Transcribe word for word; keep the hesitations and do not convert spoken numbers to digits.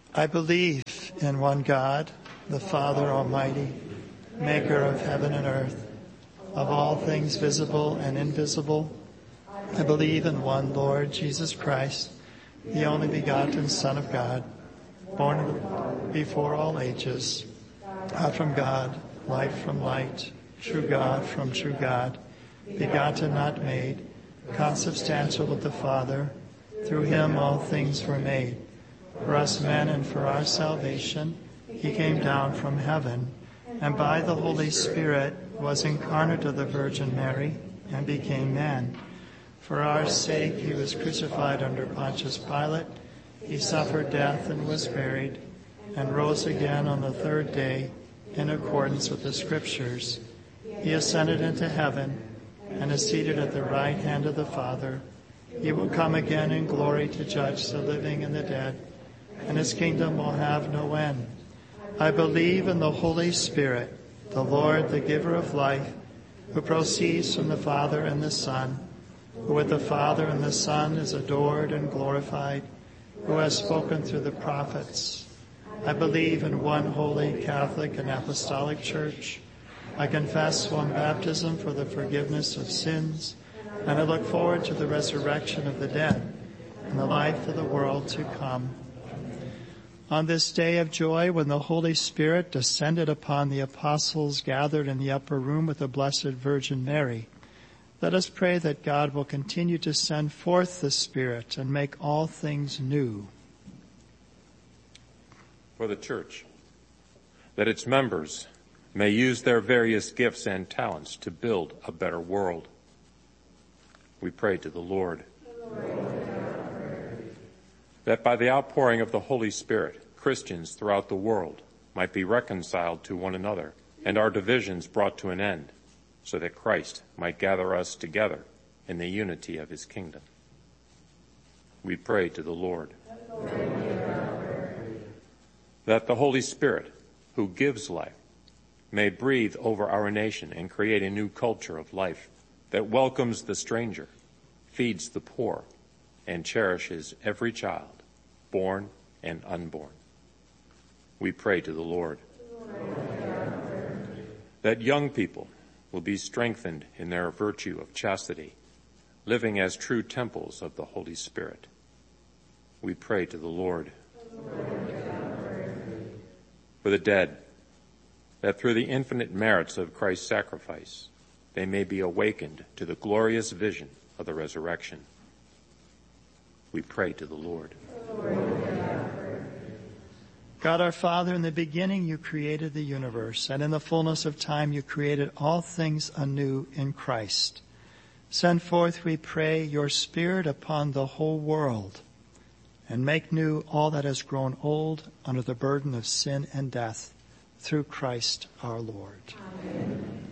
I believe in one God, the Father Almighty, maker of heaven and earth, of all things visible and invisible. I believe in one Lord Jesus Christ, the only begotten Son of God, born before all ages, God from God, light from light, true God from true God, begotten, not made, consubstantial with the Father. Through him all things were made. For us men and for our salvation, he came down from heaven, and by the Holy Spirit was incarnate of the Virgin Mary, and became man. For our sake he was crucified under Pontius Pilate. He suffered death and was buried, and rose again on the third day, in accordance with the Scriptures. He ascended into heaven, and is seated at the right hand of the Father. He will come again in glory to judge the living and the dead, and his kingdom will have no end. I believe in the Holy Spirit, the Lord, the giver of life, who proceeds from the Father and the Son, who with the Father and the Son is adored and glorified, who has spoken through the prophets. I believe in one holy, Catholic, and Apostolic Church. I confess one baptism for the forgiveness of sins, and I look forward to the resurrection of the dead and the life of the world to come. On this day of joy, when the Holy Spirit descended upon the apostles gathered in the upper room with the Blessed Virgin Mary, let us pray that God will continue to send forth the Spirit and make all things new. For the Church, that its members may use their various gifts and talents to build a better world. We pray to the Lord. That by the outpouring of the Holy Spirit, Christians throughout the world might be reconciled to one another and our divisions brought to an end, so that Christ might gather us together in the unity of his kingdom. We pray to the Lord. That the Holy Spirit, who gives life, may breathe over our nation and create a new culture of life that welcomes the stranger, feeds the poor, and cherishes every child, born and unborn. We pray to the Lord. That young people will be strengthened in their virtue of chastity, living as true temples of the Holy Spirit. We pray to the Lord. For the dead, that through the infinite merits of Christ's sacrifice, they may be awakened to the glorious vision of the resurrection. We pray to the Lord. God our Father, in the beginning you created the universe, and in the fullness of time you created all things anew in Christ. Send forth, we pray, your Spirit upon the whole world, and make new all that has grown old under the burden of sin and death, through Christ our Lord. Amen.